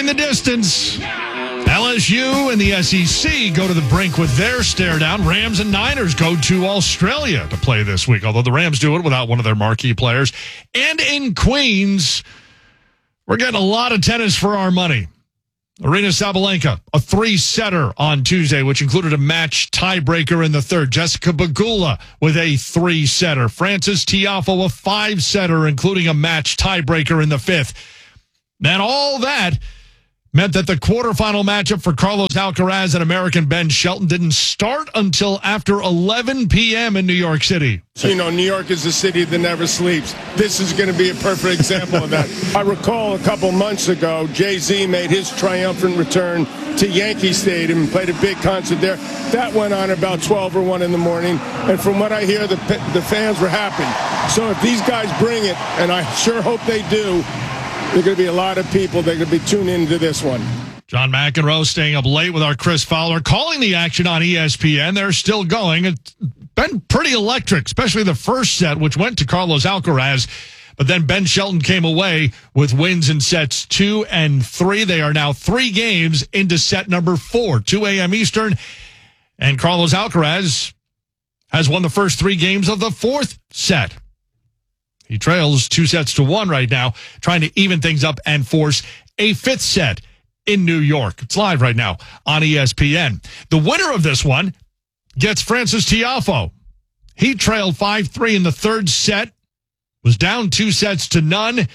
the distance. LSU and the SEC go to the brink with their stare down. Rams and Niners go to Australia to play this week, although the Rams do it without one of their marquee players. And in Queens, we're getting a lot of tennis for our money. Aryna Sabalenka, a three-setter on Tuesday, which included a match tiebreaker in the third. Jessica Pegula with a three-setter. Frances Tiafoe, a five-setter, including a match tiebreaker in the fifth. And all that meant that the quarterfinal matchup for Carlos Alcaraz and American Ben Shelton didn't start until after 11 p.m. in New York City. You know, New York is a city that never sleeps. This is going to be a perfect example of that. I recall a couple months ago, Jay-Z made his triumphant return to Yankee Stadium and played a big concert there. That went on about 12 or 1 in the morning. And from what I hear, the fans were happy. So if these guys bring it, and I sure hope they do, there are going to be a lot of people that are going to be tuned into this one. John McEnroe staying up late with our Chris Fowler, calling the action on ESPN. They're still going. It's been pretty electric, especially the first set, which went to Carlos Alcaraz. But then Ben Shelton came away with wins in sets 2 and 3. They are now 3 games into set number 4, 2 a.m. Eastern. And Carlos Alcaraz has won the first 3 games of the 4th set. He trails 2-1 right now, trying to even things up and force a 5th set in New York. It's live right now on ESPN. The winner of this one gets Frances Tiafoe. He trailed 5-3 in the 3rd set, was down 2-0.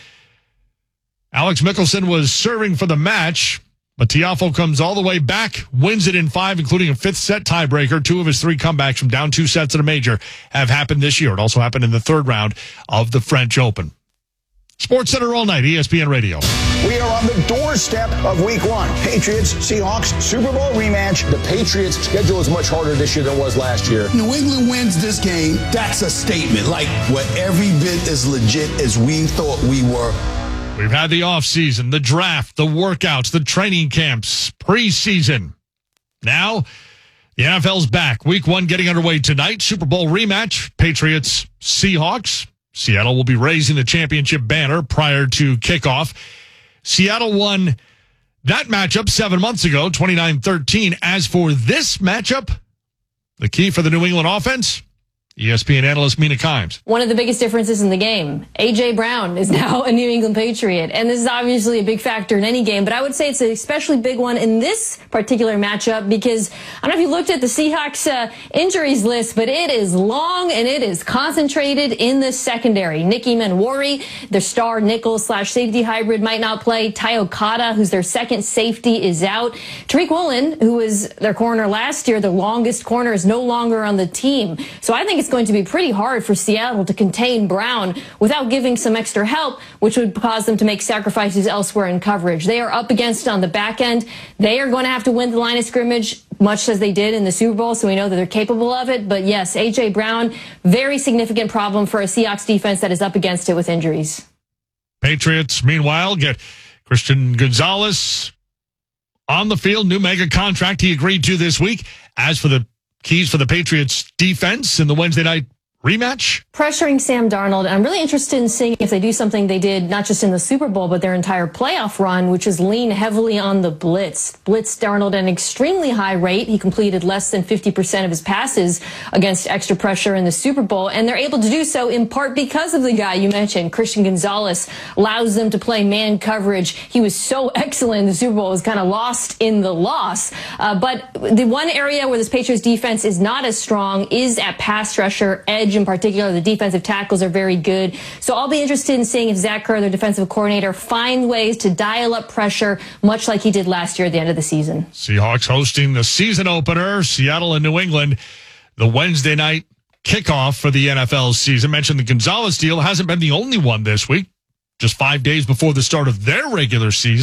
Alex Mickelson was serving for the match, but Tiafoe comes all the way back, wins it in 5, including a 5th set tiebreaker. 2 of his 3 comebacks from down 2 sets at a major have happened this year. It also happened in the 3rd round of the French Open. Sports Center all night, ESPN Radio. We are on the doorstep of Week 1. Patriots, Seahawks, Super Bowl rematch. The Patriots' schedule is much harder this year than it was last year. New England wins this game. That's a statement. Like, we're every bit as legit as we thought we were. We've had the offseason, the draft, the workouts, the training camps, preseason. Now, the NFL's back. Week 1 getting underway tonight. Super Bowl rematch, Patriots, Seahawks. Seattle will be raising the championship banner prior to kickoff. Seattle won that matchup 7 months ago, 29-13. As for this matchup, the key for the New England offense, ESPN analyst Mina Kimes. One of the biggest differences in the game, A.J. Brown is now a New England Patriot. And this is obviously a big factor in any game, but I would say it's an especially big one in this particular matchup because I don't know if you looked at the Seahawks injuries list, but it is long and it is concentrated in the secondary. Nicky Manwari, their star nickel/safety hybrid, might not play. Ty Okada, who's their second safety, is out. Tariq Woolen, who was their corner last year, the longest corner, is no longer on the team. So I think it's going to be pretty hard for Seattle to contain Brown without giving some extra help, which would cause them to make sacrifices elsewhere in coverage. They are up against it on the back end. They are going to have to win the line of scrimmage, much as they did in the Super Bowl, so we know that they're capable of it. But yes, A.J. Brown, very significant problem for a Seahawks defense that is up against it with injuries. Patriots, meanwhile, get Christian Gonzalez on the field, new mega contract he agreed to this week. As for the keys for the Patriots defense in the Wednesday night rematch? Pressuring Sam Darnold. I'm really interested in seeing if they do something they did not just in the Super Bowl, but their entire playoff run, which is lean heavily on the blitz. Blitz Darnold at an extremely high rate. He completed less than 50% of his passes against extra pressure in the Super Bowl, and they're able to do so in part because of the guy you mentioned, Christian Gonzalez, allows them to play man coverage. He was so excellent in the Super Bowl, was kind of lost in the loss. But the one area where this Patriots defense is not as strong is at pass rusher, edge in particular. The defensive tackles are very good. So I'll be interested in seeing if Zach Kerr, their defensive coordinator, finds ways to dial up pressure, much like he did last year at the end of the season. Seahawks hosting the season opener, Seattle and New England, the Wednesday night kickoff for the NFL season. Mentioned the Gonzalez deal hasn't been the only one this week. Just 5 days before the start of their regular season.